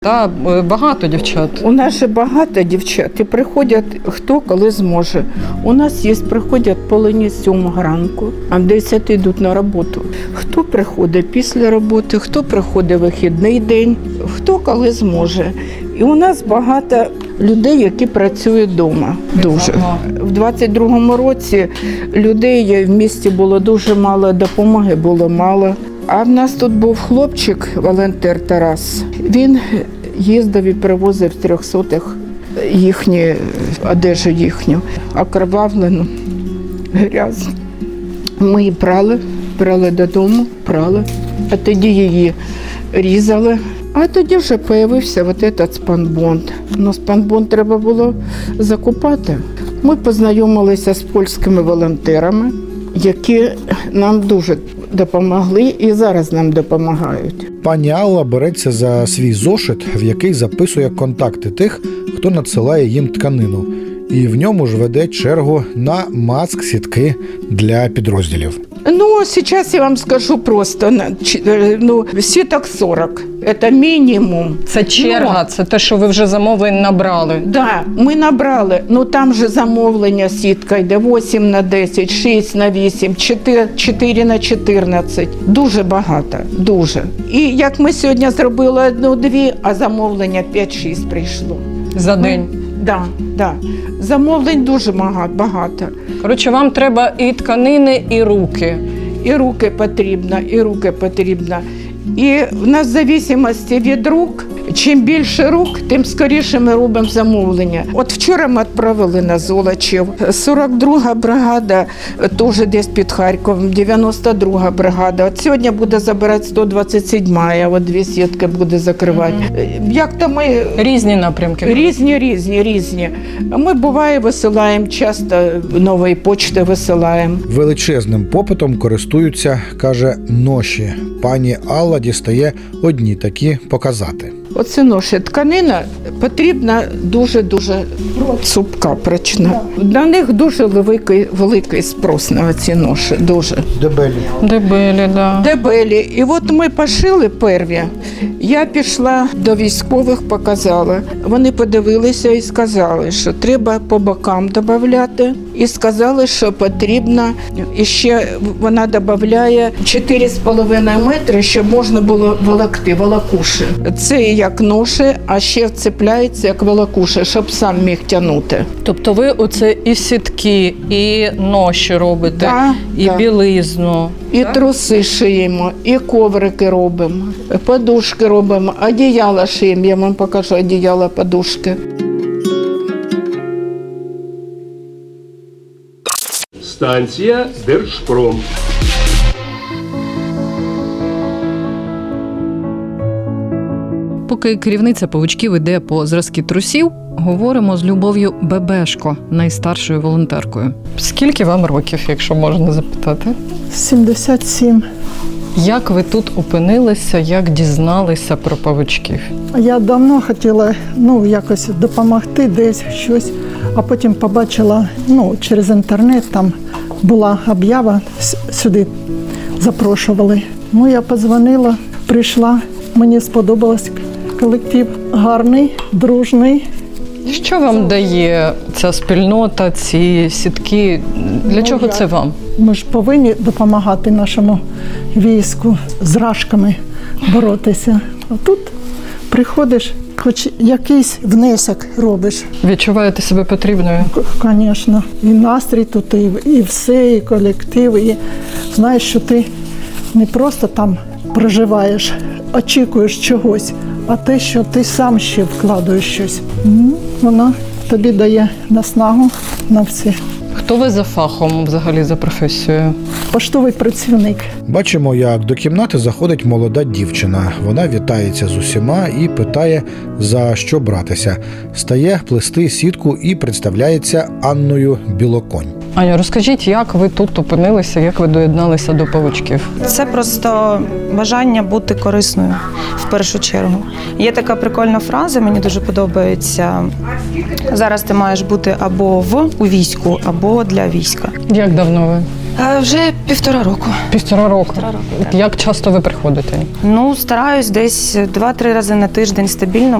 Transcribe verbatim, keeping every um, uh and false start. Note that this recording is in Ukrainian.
Та багато дівчат. У нас же багато дівчат і приходять хто коли зможе. У нас є, приходять полині з сьомого ранку, а в десять йдуть на роботу. Хто приходить після роботи, хто приходить вихідний день, хто коли зможе. І у нас багато людей, які працюють вдома. Дуже. В двадцять другому році людей в місті було дуже мало, допомоги було мало. А в нас тут був хлопчик, волонтер Тарас. Він їздив і привозив трьохсотих їхні, одежу їхню, окровавлену, грязну. Ми її прали, прали додому, прали, а тоді її різали. А тоді вже з'явився ось цей спанбонд. Ну, спанбонд треба було закупати. Ми познайомилися з польськими волонтерами, які нам дуже допомогли і зараз нам допомагають. Пані Алла береться за свій зошит, в який записує контакти тих, хто надсилає їм тканину. І в ньому ж веде чергу на маск-сітки для підрозділів. Ну, сейчас я вам скажу просто, ну, сіток сорок, це мінімум. Це черга, ну, це те, що ви вже замовлень набрали. Так, да, ми набрали, ну там же замовлення сітка йде вісім на десять, шість на вісім, чотири на чотирнадцять, дуже багато, дуже. І як ми сьогодні зробили одну-дві, а замовлення п'ять-шість прийшло. За день? Так, да, да. Замовлень дуже багато. Коротше, вам треба і тканини, і руки. І руки потрібно, і руки потрібно. І в нас в залежності від рук, чим більше рук, тим скоріше ми робимо замовлення. От вчора ми відправили на Золочів. сорок друга бригада, теж десь під Харковом, дев'яносто друга бригада. От сьогодні буде забирати сто двадцять сьома, от дві сітки буде закривати. Mm-hmm. Як то ми... Різні напрямки? Різні, різні, різні. Ми, буває, висилаємо, часто нової почти висилаємо. Величезним попитом користуються, каже, ноші. Пані Алла дістає одні такі показати. Оце ноші. Тканина потрібна дуже-дуже цупка, прочна. На них дуже великий, великий спрос на ці ноші, дуже. Дебелі. Дебелі, да. Дебелі. І от ми пошили перві. Я пішла до військових, показала. Вони подивилися і сказали, що треба по бокам додати. І сказали, що потрібно, і ще вона додає чотири з половиною метри, щоб можна було волокти, волокуші. Це як ноші, а ще вцепляється як волокуші, щоб сам міг тягнути. Тобто ви оце і сітки, і ноші робите, Да, і да. білизну. І труси шиємо, і коврики робимо, подушки робимо, одіяла шиємо. Я вам покажу одіяла, подушки. Станція Держпром. Поки керівниця павучків іде по зразки трусів, говоримо з Любов'ю Бебешко, найстаршою волонтеркою. Скільки вам років, якщо можна запитати? сімдесят сім. Як ви тут опинилися, як дізналися про павучків? Я давно хотіла, ну, якось допомогти десь щось, а потім побачила, ну, через інтернет, там була об'ява, сюди запрошували. Ну, я подзвонила, прийшла, мені сподобалось. Колектив гарний, дружний. Що вам дає ця спільнота, ці сітки? Для Ну, чого я- це вам? Ми ж повинні допомагати нашому війську з рашками боротися. А тут приходиш, хоч якийсь внесок робиш. Відчуваєте себе потрібною? Звісно. І настрій тут, і, і все, і колектив. І знаєш, що ти не просто там проживаєш, очікуєш чогось, а те, що ти сам ще вкладаєш щось. Ну, воно тобі дає наснагу на все. Хто ви за фахом, взагалі, за професією? Поштовий працівник. Бачимо, як до кімнати заходить молода дівчина. Вона вітається з усіма і питає, за що братися. Стає плести сітку і представляється Анною Білоконь. Аню, розкажіть, як ви тут опинилися, як ви доєдналися до павучків? Це просто бажання бути корисною в першу чергу. Є така прикольна фраза, мені дуже подобається. Зараз ти маєш бути або в у війську, або для війська. Як давно ви? Е, Вже півтора року. Півтора року. Півтора року, так. Як часто ви приходите? Ну, стараюсь десь два-три рази на тиждень стабільно